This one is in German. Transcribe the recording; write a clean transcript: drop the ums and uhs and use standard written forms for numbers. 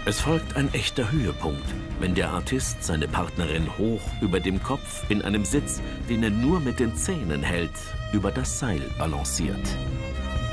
Es folgt ein echter Höhepunkt, wenn der Artist seine Partnerin hoch über dem Kopf in einem Sitz, den er nur mit den Zähnen hält, über das Seil balanciert.